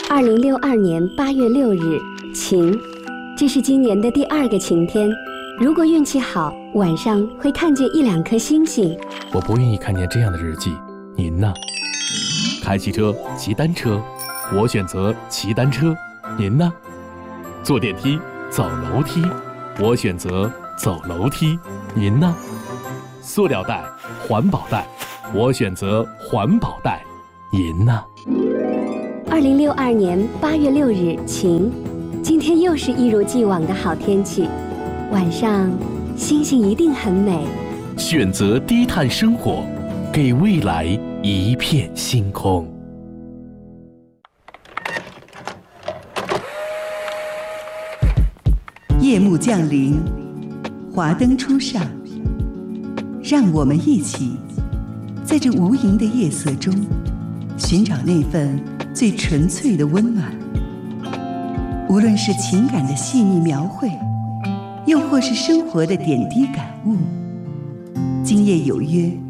2062年8月6日，晴。这是今年的第2个晴天。如果运气好，晚上会看见1、2颗星星。 我不愿意看见这样的日记，您呢？开汽车、骑单车，我选择骑单车，您呢？坐电梯、走楼梯，我选择走楼梯，您呢？塑料袋、环保袋，我选择环保袋，您呢 ？2062年8月6日，晴。今天又是一如既往的好天气，晚上星星一定很美。 选择低碳生活，给未来一片星空。 夜幕降临，华灯初上，让我们一起在这无垠的夜色中寻找那份最纯粹的温暖。无论是情感的细腻描绘，又或是生活的点滴感悟，今夜有约，